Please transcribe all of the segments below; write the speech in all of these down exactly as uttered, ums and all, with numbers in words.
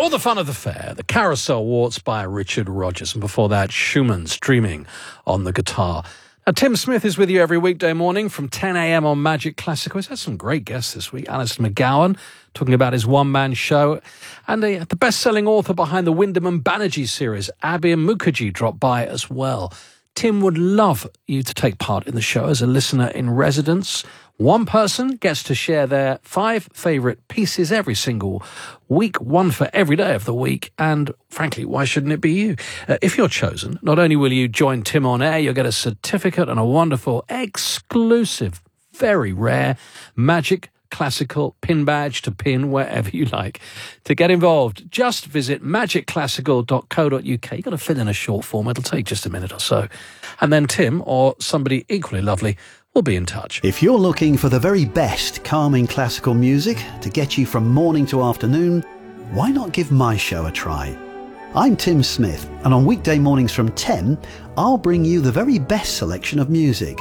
All the Fun of the Fair, the Carousel Waltz by Richard Rodgers, and before that, Schumann streaming on the guitar. Now, Tim Smith is with you every weekday morning from ten a.m. on Magic Classical. He's had some great guests this week. Alistair McGowan, talking about his one-man show. And the, the best-selling author behind the Wyndham and Banerjee series, Abir Mukherjee, dropped by as well. Tim would love you to take part in the show as a listener in residence. One person gets to share their five favourite pieces every single week, one for every day of the week, and frankly, why shouldn't it be you? Uh, if you're chosen, not only will you join Tim on air, you'll get a certificate and a wonderful, exclusive, very rare Magic Classical pin badge to pin wherever you like. To get involved, just visit magic classical dot co dot uk. You've got to fill in a short form. It'll take just a minute or so. And then Tim, or somebody equally lovely, will be in touch. If you're looking for the very best calming classical music to get you from morning to afternoon, why not give my show a try? I'm Tim Smith, and on weekday mornings from ten, I'll bring you the very best selection of music.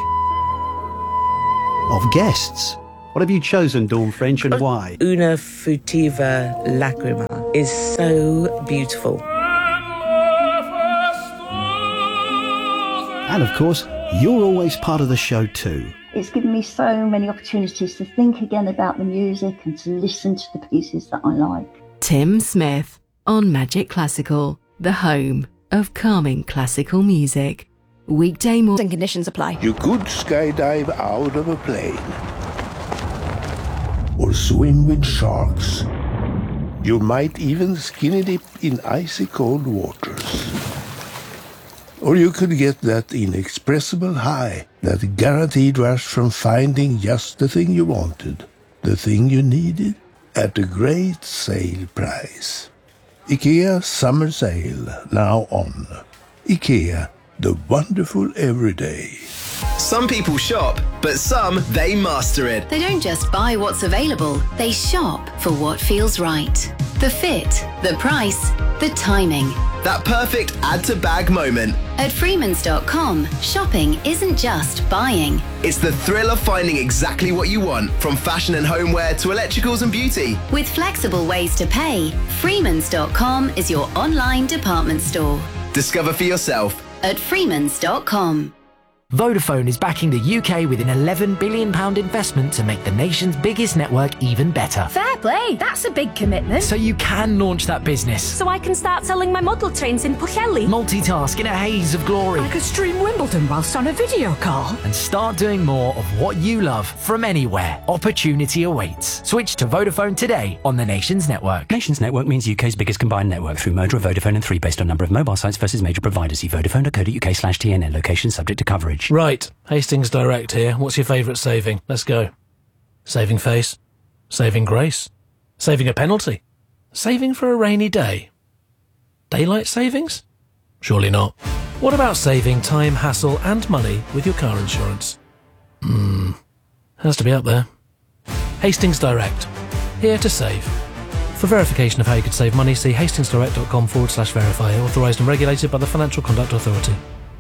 Of guests. What have you chosen, Dawn French, and why? Una Futiva Lacrima is so beautiful. And of course, you're always part of the show too. It's given me so many opportunities to think again about the music and to listen to the pieces that I like. Tim Smith on Magic Classical, the home of calming classical music. Weekday morning conditions apply. You could skydive out of a plane. Or swim with sharks. You might even skinny dip in icy cold waters. Or you could get that inexpressible high, that guaranteed rush from finding just the thing you wanted, the thing you needed, at a great sale price. IKEA Summer Sale, now on. IKEA, the wonderful everyday. Some people shop, but some, they master it. They don't just buy what's available, they shop for what feels right. The fit, the price, the timing. That perfect add-to-bag moment. At Freemans dot com, shopping isn't just buying. It's the thrill of finding exactly what you want, from fashion and homeware to electricals and beauty. With flexible ways to pay, Freemans dot com is your online department store. Discover for yourself at Freemans dot com. Vodafone is backing the U K with an eleven billion pounds investment to make the nation's biggest network even better. Fair play, that's a big commitment. So you can launch that business. So I can start selling my model trains in Pwllheli. Multitask in a haze of glory. I could stream Wimbledon whilst on a video call. And start doing more of what you love from anywhere. Opportunity awaits. Switch to Vodafone today on the Nations Network. Nations Network means U K's biggest combined network through merger of Vodafone and three based on number of mobile sites versus major providers. See vodafone dot co dot uk slash T N N. Location subject to coverage. Right, Hastings Direct here. What's your favourite saving? Let's go. Saving face? Saving grace? Saving a penalty? Saving for a rainy day? Daylight savings? Surely not. What about saving time, hassle and money with your car insurance? Hmm, has to be up there. Hastings Direct. Here to save. For verification of how you could save money, see hastingsdirect.com forward slash verify. Authorised and regulated by the Financial Conduct Authority.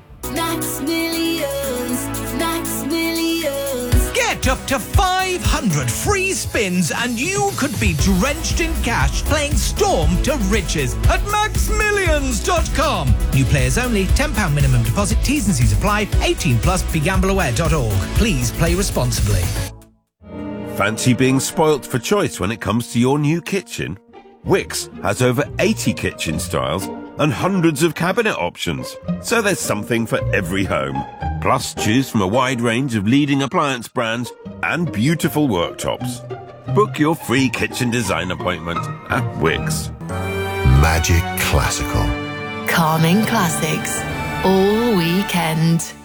Max Millions, Max Millions. Get up to five hundred free spins and you could be drenched in cash playing Storm to Riches at max millions dot com. New players only, ten pounds minimum deposit, T's and C's apply, eighteen plus, be gamble aware dot org. Please play responsibly. Fancy being spoilt for choice when it comes to your new kitchen? Wickes has over eighty kitchen styles and hundreds of cabinet options, so there's something for every home. Plus, choose from a wide range of leading appliance brands and beautiful worktops. Book your free kitchen design appointment at Wickes. Magic Classical. Calming classics all weekend.